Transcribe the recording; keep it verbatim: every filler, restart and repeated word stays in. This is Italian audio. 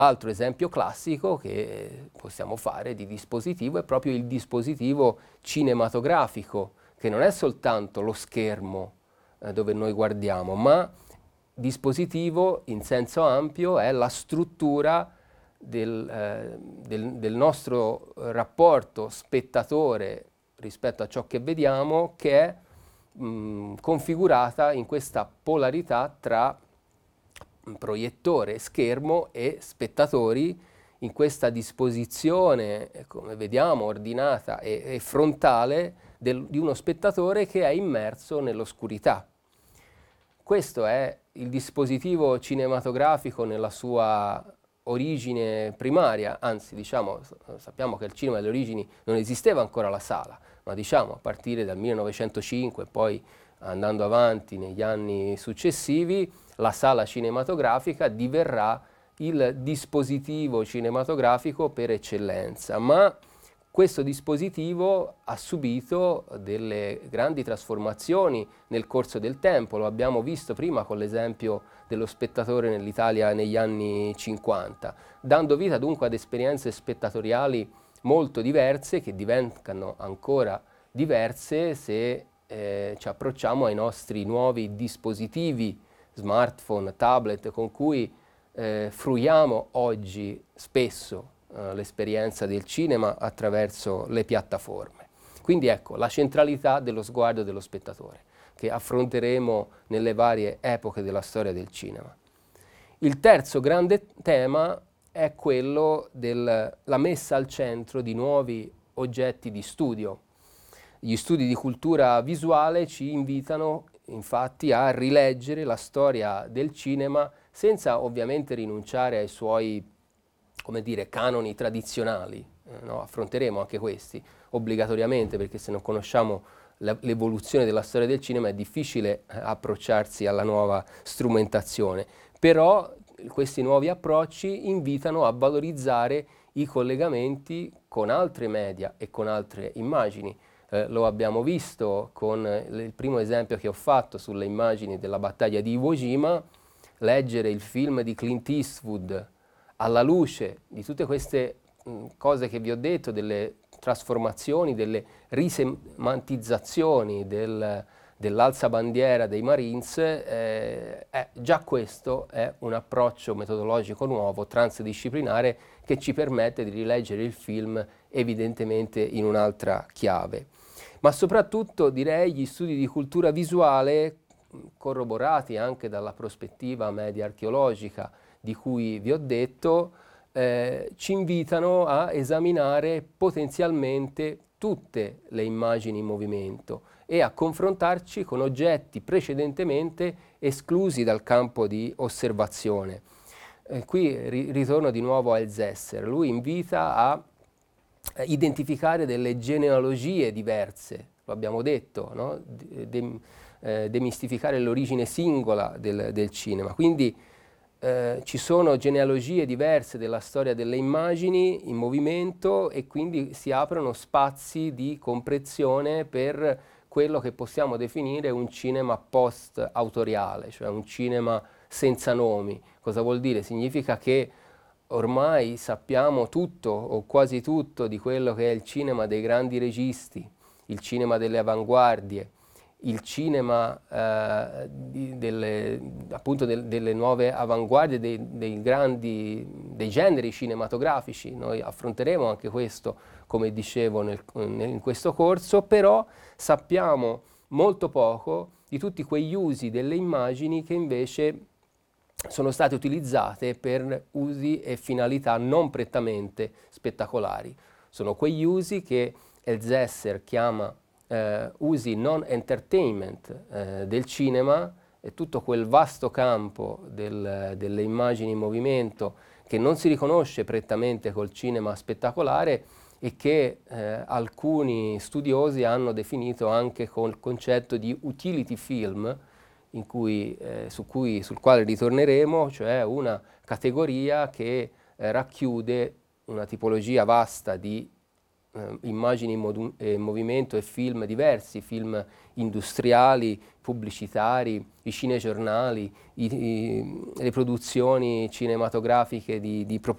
Altro esempio classico che possiamo fare di dispositivo è proprio il dispositivo cinematografico, che non è soltanto lo schermo eh, dove noi guardiamo, ma dispositivo in senso ampio è la struttura del, eh, del, del nostro rapporto spettatore rispetto a ciò che vediamo, che è mh, configurata in questa polarità tra proiettore, schermo e spettatori, in questa disposizione, come vediamo, ordinata e, e frontale del, di uno spettatore che è immerso nell'oscurità. Questo è il dispositivo cinematografico nella sua origine primaria, anzi diciamo, sappiamo che al cinema delle origini non esisteva ancora la sala, ma diciamo a partire dal millenovecentocinque, poi andando avanti negli anni successivi, la sala cinematografica diverrà il dispositivo cinematografico per eccellenza, ma questo dispositivo ha subito delle grandi trasformazioni nel corso del tempo, lo abbiamo visto prima con l'esempio dello spettatore nell'Italia negli anni cinquanta, dando vita dunque ad esperienze spettatoriali molto diverse che diventano ancora diverse se eh, ci approcciamo ai nostri nuovi dispositivi, smartphone, tablet, con cui eh, fruiamo oggi spesso l'esperienza del cinema attraverso le piattaforme. Quindi ecco la centralità dello sguardo dello spettatore che affronteremo nelle varie epoche della storia del cinema. Il terzo grande tema è quello della messa al centro di nuovi oggetti di studio. Gli studi di cultura visuale ci invitano infatti a rileggere la storia del cinema senza ovviamente rinunciare ai suoi, come dire, canoni tradizionali, eh, no? Affronteremo anche questi obbligatoriamente, perché se non conosciamo l'evoluzione della storia del cinema è difficile eh, approcciarsi alla nuova strumentazione. Però questi nuovi approcci invitano a valorizzare i collegamenti con altre media e con altre immagini. Eh, lo abbiamo visto con il primo esempio che ho fatto sulle immagini della battaglia di Iwo Jima. Leggere il film di Clint Eastwood alla luce di tutte queste mh, cose che vi ho detto, delle trasformazioni, delle risemantizzazioni del, dell'alzabandiera dei Marines, eh, eh, già questo è un approccio metodologico nuovo, transdisciplinare, che ci permette di rileggere il film evidentemente in un'altra chiave. Ma soprattutto direi gli studi di cultura visuale, corroborati anche dalla prospettiva media archeologica di cui vi ho detto, eh, ci invitano a esaminare potenzialmente tutte le immagini in movimento e a confrontarci con oggetti precedentemente esclusi dal campo di osservazione. Eh, qui ri ritorno di nuovo a Elzesser. Lui invita a eh, identificare delle genealogie diverse, lo abbiamo detto, no? De de eh, demistificare l'origine singola del, del cinema. Quindi Eh, ci sono genealogie diverse della storia delle immagini in movimento e quindi si aprono spazi di comprensione per quello che possiamo definire un cinema post-autoriale, cioè un cinema senza nomi. Cosa vuol dire? Significa che ormai sappiamo tutto o quasi tutto di quello che è il cinema dei grandi registi, il cinema delle avanguardie, il cinema eh, di, delle, appunto del, delle nuove avanguardie, dei, dei grandi, dei generi cinematografici. Noi affronteremo anche questo, come dicevo, nel, nel, in questo corso, però sappiamo molto poco di tutti quegli usi delle immagini che invece sono state utilizzate per usi e finalità non prettamente spettacolari. Sono quegli usi che Elzesser chiama Uh, usi non entertainment uh, del cinema, e tutto quel vasto campo del, delle immagini in movimento che non si riconosce prettamente col cinema spettacolare e che uh, alcuni studiosi hanno definito anche col concetto di utility film, in cui, eh, su cui, sul quale ritorneremo, cioè una categoria che eh, racchiude una tipologia vasta di eh, immagini in, in movimento e film diversi, film industriali, pubblicitari, i cinegiornali, i, i, le produzioni cinematografiche di, di propaganda